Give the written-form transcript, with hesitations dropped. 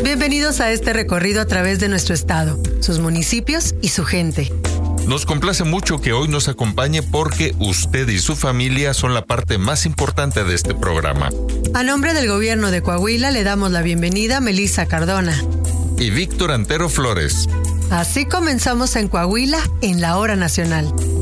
Bienvenidos a este recorrido a través de nuestro estado, sus municipios y su gente. Nos complace mucho que hoy nos acompañe porque usted y su familia son la parte más importante de este programa. A nombre del gobierno de Coahuila le damos la bienvenida a Melissa Cardona y Víctor Antero Flores. Así comenzamos en Coahuila en la Hora Nacional.